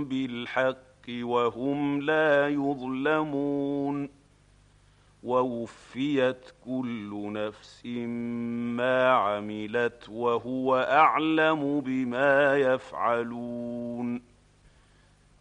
بالحق وهم لا يظلمون ووفيت كل نفس ما عملت وهو أعلم بما يفعلون.